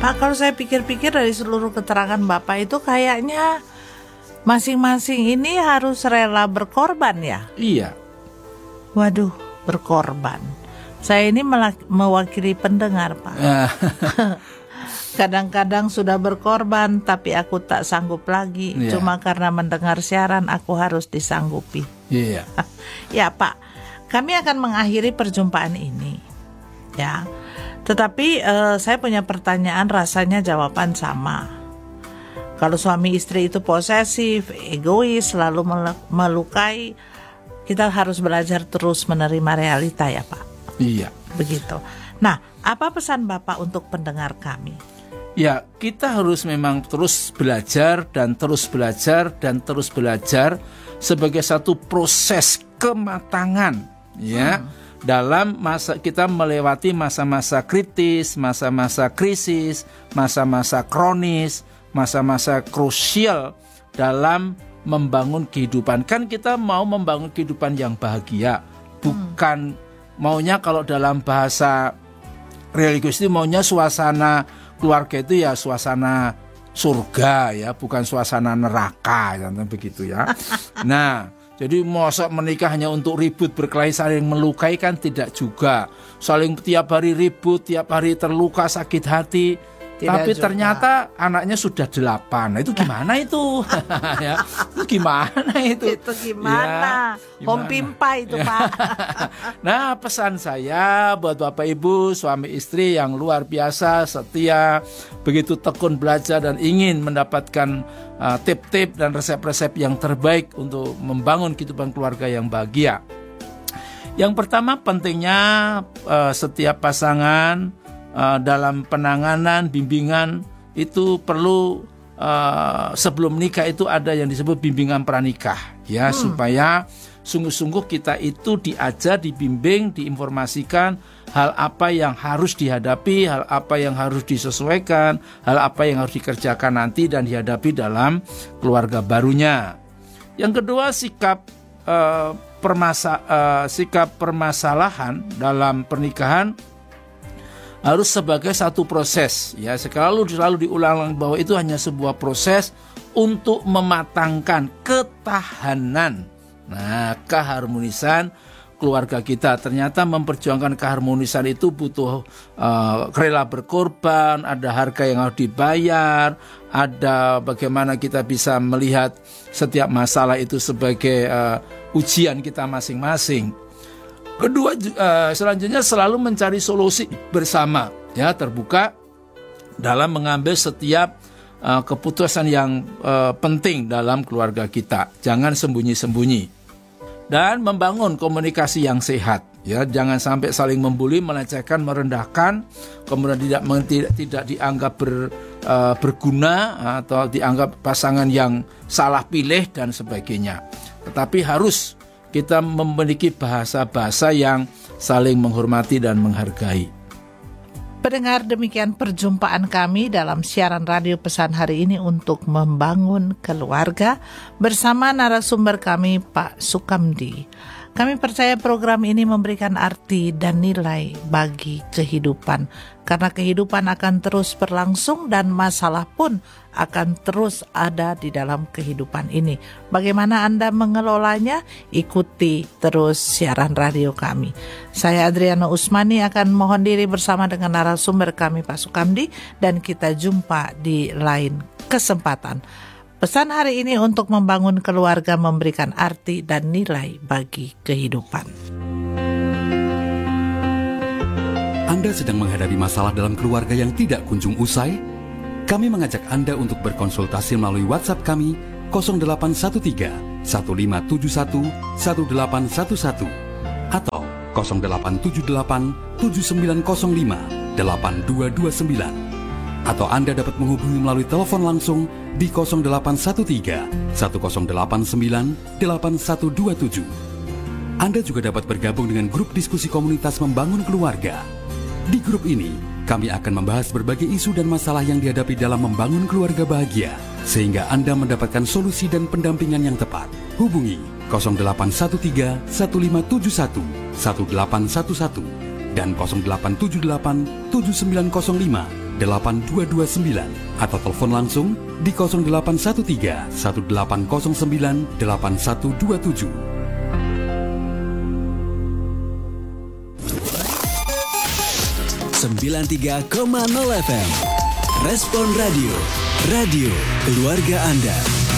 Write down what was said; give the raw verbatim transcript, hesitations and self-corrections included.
Pak, kalau saya pikir-pikir dari seluruh keterangan Bapak itu kayaknya masing-masing ini harus rela berkorban ya? Iya. Waduh, berkorban. Saya ini melak- mewakili pendengar, Pak. Kadang-kadang sudah berkorban, tapi aku tak sanggup lagi. Iya. Cuma karena mendengar siaran, aku harus disanggupi. Iya. Ya, Pak. Kami akan mengakhiri perjumpaan ini. Ya. Tetapi eh, saya punya pertanyaan, rasanya jawaban sama. Kalau suami istri itu posesif, egois, selalu melukai, kita harus belajar terus menerima realita ya Pak. Iya. Begitu. Nah, apa pesan Bapak untuk pendengar kami? Ya, kita harus memang terus belajar dan terus belajar dan terus belajar sebagai satu proses kematangan, ya. Hmm. Dalam masa kita melewati masa-masa kritis, masa-masa krisis, masa-masa kronis, masa-masa krusial dalam membangun kehidupan. Kan kita mau membangun kehidupan yang bahagia, bukan hmm. maunya kalau dalam bahasa religius itu maunya suasana keluarga itu ya suasana surga ya, bukan suasana neraka ya, begitu ya. Nah, jadi mosok menikah hanya untuk ribut, berkelahi, saling melukai kan tidak juga. Saling tiap hari ribut, tiap hari terluka, sakit hati. Tidak tapi juga. Ternyata anaknya sudah delapan. Nah, itu gimana itu? Ya, itu gimana itu? Itu gimana? Ya, Home pimpa itu, ya. Pak. Nah, pesan saya buat Bapak Ibu, suami istri yang luar biasa, setia, begitu tekun belajar dan ingin mendapatkan uh, tip-tip dan resep-resep yang terbaik untuk membangun kehidupan keluarga yang bahagia. Yang pertama, pentingnya uh, setiap pasangan Uh, dalam penanganan, bimbingan itu perlu uh, sebelum nikah itu ada yang disebut bimbingan pranikah ya, hmm. supaya sungguh-sungguh kita itu diajar, dibimbing, diinformasikan hal apa yang harus dihadapi, hal apa yang harus disesuaikan, hal apa yang harus dikerjakan nanti dan dihadapi dalam keluarga barunya. Yang kedua, sikap uh, permasa uh, sikap permasalahan dalam pernikahan harus sebagai satu proses ya, selalu selalu diulang bahwa itu hanya sebuah proses untuk mematangkan ketahanan. Nah, keharmonisan keluarga kita. Ternyata memperjuangkan keharmonisan itu butuh uh, rela berkorban, ada harga yang harus dibayar, ada bagaimana kita bisa melihat setiap masalah itu sebagai uh, ujian kita masing-masing. Kedua, uh, selanjutnya selalu mencari solusi bersama, ya, terbuka dalam mengambil setiap uh, keputusan yang uh, penting dalam keluarga kita. Jangan sembunyi-sembunyi dan membangun komunikasi yang sehat, ya. Jangan sampai saling membuli, melecehkan, merendahkan, kemudian tidak tidak, tidak dianggap ber, uh, berguna atau dianggap pasangan yang salah pilih dan sebagainya. Tetapi harus kita memiliki bahasa-bahasa yang saling menghormati dan menghargai. Pendengar, demikian perjumpaan kami dalam siaran radio pesan hari ini untuk membangun keluarga bersama narasumber kami Pak Sukamdi. Kami percaya program ini memberikan arti dan nilai bagi kehidupan, karena kehidupan akan terus berlangsung dan masalah pun akan terus ada di dalam kehidupan ini. Bagaimana Anda mengelolanya? Ikuti terus siaran radio kami. Saya Adriana Usmani akan mohon diri bersama dengan narasumber kami Pak Sukamdi, dan kita jumpa di lain kesempatan. Pesan hari ini untuk membangun keluarga, memberikan arti dan nilai bagi kehidupan. Anda sedang menghadapi masalah dalam keluarga yang tidak kunjung usai? Kami mengajak Anda untuk berkonsultasi melalui WhatsApp kami nol delapan satu tiga satu lima tujuh satu satu delapan satu satu atau nol delapan tujuh delapan tujuh sembilan nol lima delapan dua dua sembilan. Atau Anda dapat menghubungi melalui telepon langsung di nol delapan satu tiga satu nol delapan sembilan delapan satu dua tujuh. Anda juga dapat bergabung dengan grup diskusi komunitas membangun keluarga. Di grup ini, kami akan membahas berbagai isu dan masalah yang dihadapi dalam membangun keluarga bahagia, sehingga Anda mendapatkan solusi dan pendampingan yang tepat. Hubungi nol delapan satu tiga satu lima tujuh satu satu delapan satu satu dan nol delapan tujuh delapan tujuh sembilan nol lima delapan dua dua sembilan atau telepon langsung di nol delapan satu tiga satu delapan nol sembilan delapan satu dua tujuh. sembilan tiga koma nol F M Respon Radio, radio keluarga Anda.